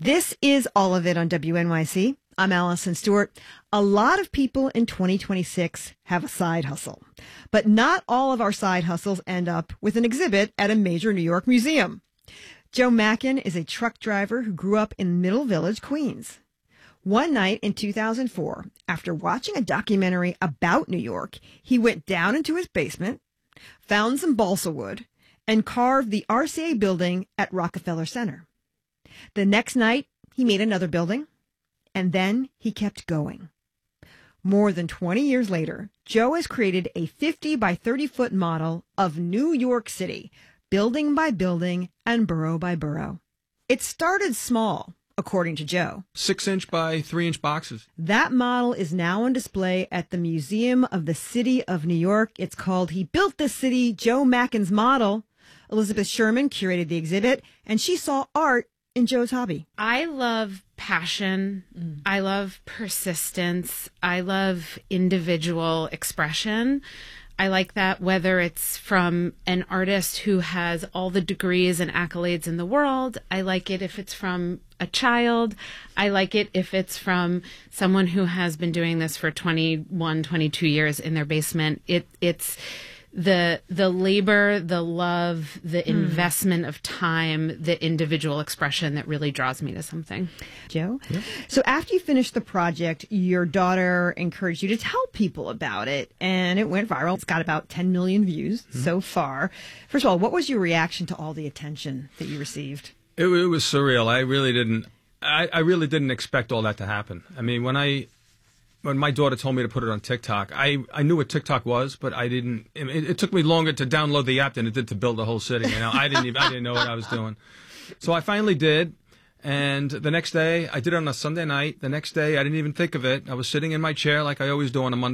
This is All of It on WNYC. I'm Allison Stewart. A lot of people in 2026 have a side hustle, but not all of our side hustles end up with an exhibit at a major New York museum. Joe Mackin is a truck driver who grew up in Middle Village, Queens. One night in 2004, after watching a documentary about New York, he went down into his basement, found some balsa wood, and carved the RCA building at Rockefeller Center. The next night, he made another building, and then he kept going. More than 20 years later, Joe has created a 50 by 30 foot model of New York City, building by building and borough by borough. It started small, according to Joe. 6-inch by 3-inch boxes. That model is now on display at the Museum of the City of New York. It's called He Built This City, Joe Mackin's Model. Elizabeth Sherman curated the exhibit, and she saw art in Joe's hobby. I love passion. I love persistence. I love individual expression. I like that whether it's from an artist who has all the degrees and accolades in the world. I like it if it's from a child. I like it if it's from someone who has been doing this for 21, 22 years in their basement. It's the labor, the love, the investment of time, the individual expression that really draws me to something. Joe? Yeah. So after you finished the project, your daughter encouraged you to tell people about it, and it went viral. It's got about 10 million views so far. First of all, what was your reaction to all the attention that you received? It was surreal. I really didn't expect all that to happen. I mean, when my daughter told me to put it on TikTok, I knew what TikTok was, but I didn't. It took me longer to download the app than it did to build the whole city. You know, I didn't know what I was doing. So I finally did, and the next day I did it on a Sunday night. The next day I didn't even think of it. I was sitting in my chair like I always do on a Monday